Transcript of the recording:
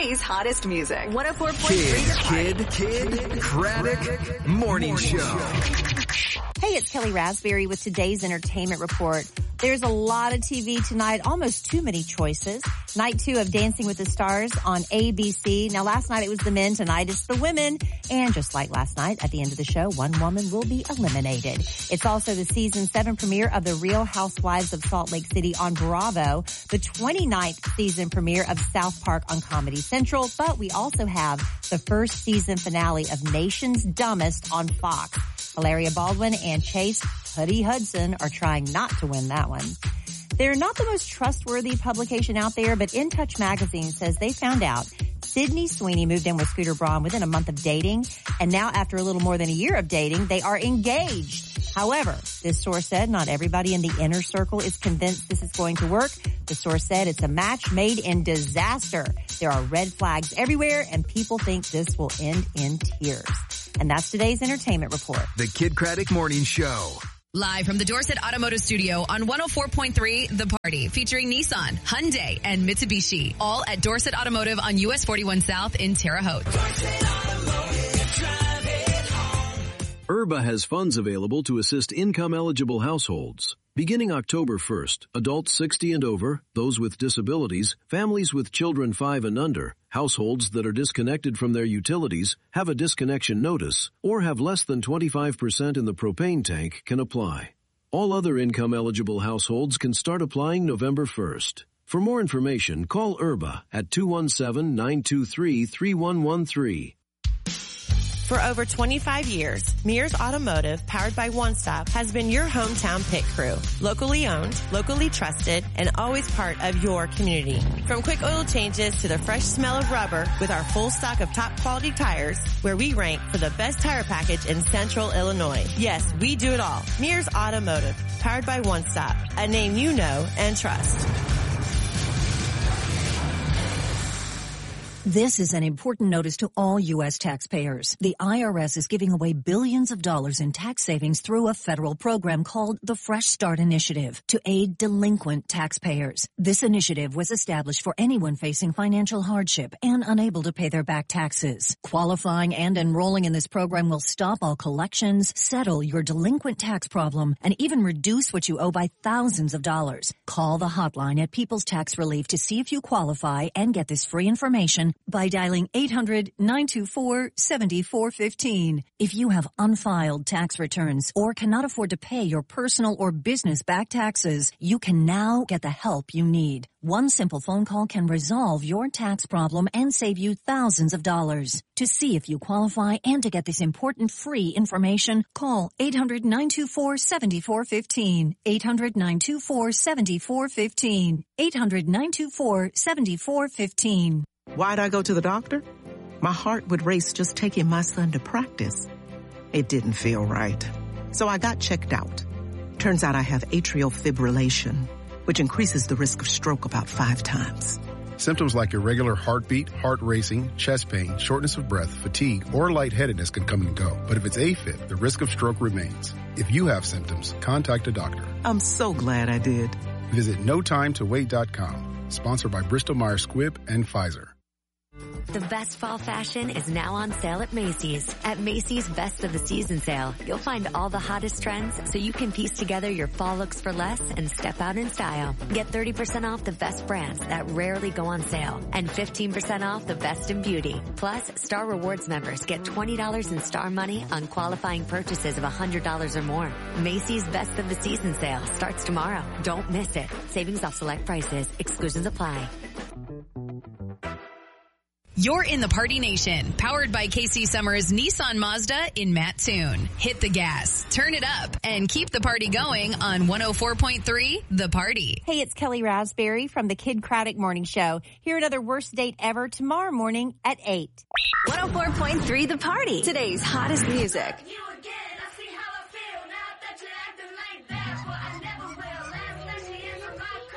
today's hottest music. 104.3 Kid Craddock Morning Show. Hey, it's Kelly Raspberry with today's entertainment report. There's a lot of TV tonight, almost too many choices. Night 2 of Dancing with the Stars on ABC. Now, last night it was the men, tonight it's the women. And just like last night, at the end of the show, one woman will be eliminated. It's also the season 7 premiere of The Real Housewives of Salt Lake City on Bravo, the 29th season premiere of South Park on Comedy Central, but we also have the first season finale of Nation's Dumbest on Fox. Hilaria Baldwin and Chase Putty Hudson are trying not to win that one. They're not the most trustworthy publication out there, but In Touch magazine says they found out Sydney Sweeney moved in with Scooter Braun within a month of dating, and now after a little more than a year of dating, they are engaged. However, this source said not everybody in the inner circle is convinced this is going to work. The source said it's a match made in disaster. There are red flags everywhere, and people think this will end in tears. And that's today's entertainment report. The Kid Craddock Morning Show. Live from the Dorset Automotive Studio on 104.3 The Party, featuring Nissan, Hyundai, and Mitsubishi. All at Dorset Automotive on US 41 South in Terre Haute. IRBA has funds available to assist income-eligible households. Beginning October 1st, adults 60 and over, those with disabilities, families with children 5 and under, households that are disconnected from their utilities, have a disconnection notice, or have less than 25% in the propane tank can apply. All other income-eligible households can start applying November 1st. For more information, call IRBA at 217-923-3113. For over 25 years, Mears Automotive, powered by One Stop, has been your hometown pit crew. Locally owned, locally trusted, and always part of your community. From quick oil changes to the fresh smell of rubber, with our full stock of top quality tires, where we rank for the best tire package in Central Illinois. Yes, we do it all. Mears Automotive, powered by One Stop, a name you know and trust. This is an important notice to all U.S. taxpayers. The IRS is giving away billions of dollars in tax savings through a federal program called the Fresh Start Initiative to aid delinquent taxpayers. This initiative was established for anyone facing financial hardship and unable to pay their back taxes. Qualifying and enrolling in this program will stop all collections, settle your delinquent tax problem, and even reduce what you owe by thousands of dollars. Call the hotline at People's Tax Relief to see if you qualify and get this free information by dialing 800-924-7415. If you have unfiled tax returns or cannot afford to pay your personal or business back taxes, you can now get the help you need. One simple phone call can resolve your tax problem and save you thousands of dollars. To see if you qualify and to get this important free information, call 800-924-7415. 800-924-7415. 800-924-7415. Why'd I go to the doctor? My heart would race just taking my son to practice. It didn't feel right. So I got checked out. Turns out I have atrial fibrillation, which increases the risk of stroke about 5 times. Symptoms like irregular heartbeat, heart racing, chest pain, shortness of breath, fatigue, or lightheadedness can come and go. But if it's AFib, the risk of stroke remains. If you have symptoms, contact a doctor. I'm so glad I did. Visit NoTimeToWait.com. Sponsored by Bristol-Myers Squibb and Pfizer. The best fall fashion is now on sale at Macy's. At Macy's Best of the Season sale, you'll find all the hottest trends so you can piece together your fall looks for less and step out in style. Get 30% off the best brands that rarely go on sale and 15% off the best in beauty. Plus, Star Rewards members get $20 in Star money on qualifying purchases of $100 or more. Macy's Best of the Season sale starts tomorrow. Don't miss it. Savings off select prices. Exclusions apply. You're in the Party Nation, powered by KC Summers Nissan Mazda in Mattoon. Hit the gas, turn it up, and keep the party going on 104.3 The Party. Hey, it's Kelly Raspberry from the Kid Craddock Morning Show. Hear another worst date ever tomorrow morning at 8. 104.3 The Party. Today's hottest music. You again.